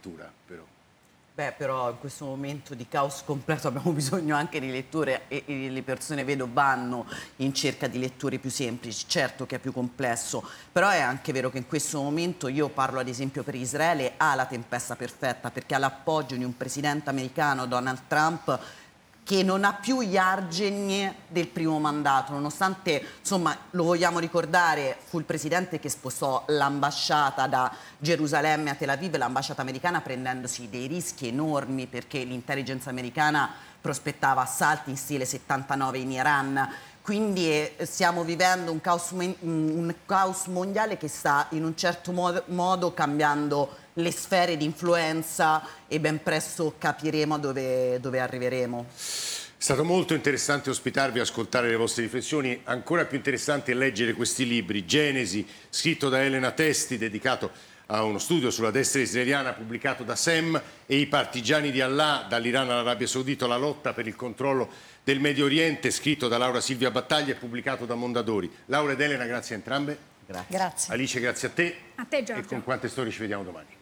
lettura, però. Beh, però in questo momento di caos completo abbiamo bisogno anche di letture e le persone, vedo, vanno in cerca di letture più semplici. Certo che è più complesso, però è anche vero che in questo momento, io parlo ad esempio per Israele, ha la tempesta perfetta perché ha l'appoggio di un presidente americano, Donald Trump, che non ha più gli argini del primo mandato, nonostante, insomma, lo vogliamo ricordare, fu il presidente che spostò l'ambasciata da Gerusalemme a Tel Aviv, l'ambasciata americana, prendendosi dei rischi enormi perché l'intelligence americana prospettava assalti in stile 79 in Iran. Quindi stiamo vivendo un caos mondiale che sta in un certo modo cambiando le sfere di influenza e ben presto capiremo dove arriveremo. È stato molto interessante ospitarvi e ascoltare le vostre riflessioni, ancora più interessante è leggere questi libri. Genesi, scritto da Elena Testi, dedicato a uno studio sulla destra israeliana pubblicato da Sem, e I partigiani di Allah, dall'Iran all'Arabia Saudita, la lotta per il controllo del Medio Oriente, scritto da Laura Silvia Battaglia e pubblicato da Mondadori. Laura ed Elena, grazie a entrambe. Grazie. Grazie. Alice, grazie a te. A te, Giorgio. E con Quante Storie ci vediamo domani.